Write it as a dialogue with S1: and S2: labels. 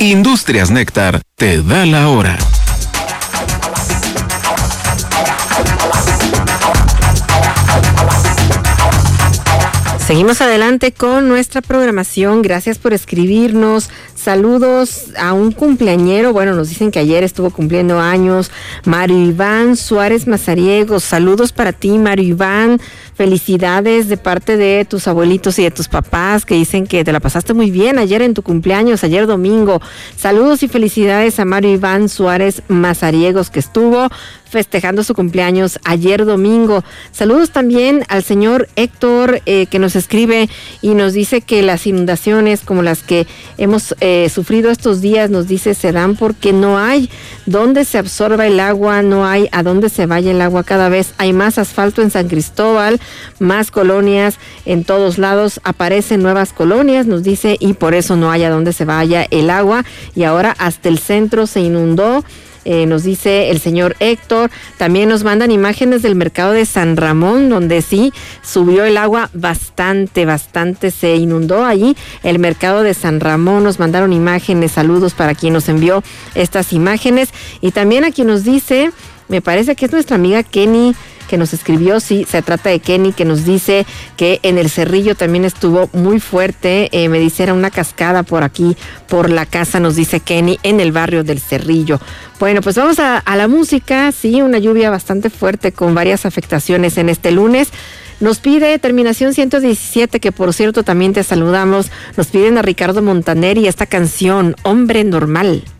S1: Industrias Néctar te da la hora.
S2: Seguimos adelante con nuestra programación. Gracias por escribirnos. Saludos a un cumpleañero. Bueno, nos dicen que ayer estuvo cumpliendo años. Mario Iván Suárez Mazariegos. Saludos para ti, Mario Iván. Felicidades de parte de tus abuelitos y de tus papás que dicen que te la pasaste muy bien ayer en tu cumpleaños, ayer domingo. Saludos y felicidades a Mario Iván Suárez Mazariegos, que estuvo festejando su cumpleaños ayer domingo. Saludos también al señor Héctor, que nos escribe y nos dice que las inundaciones como las que hemos sufrido estos días, nos dice, se dan porque no hay donde se absorba el agua, no hay a dónde se vaya el agua. Cada vez hay más asfalto en San Cristóbal, más colonias en todos lados, aparecen nuevas colonias, nos dice, y por eso no hay a dónde se vaya el agua, y ahora hasta el centro se inundó. Nos dice el señor Héctor. También nos mandan imágenes del mercado de San Ramón, donde sí subió el agua bastante, se inundó allí el mercado de San Ramón. Nos mandaron imágenes, saludos para quien nos envió estas imágenes. Y también a quien nos dice, me parece que es nuestra amiga Kenny, que nos escribió, sí, se trata de Kenny, que nos dice que en el Cerrillo también estuvo muy fuerte, me dice era una cascada por aquí, por la casa, nos dice Kenny, en el barrio del Cerrillo. Bueno, pues vamos a la música, sí, una lluvia bastante fuerte con varias afectaciones en este lunes. Nos pide terminación 117, que por cierto también te saludamos, nos piden a Ricardo Montaner y esta canción, Hombre Normal.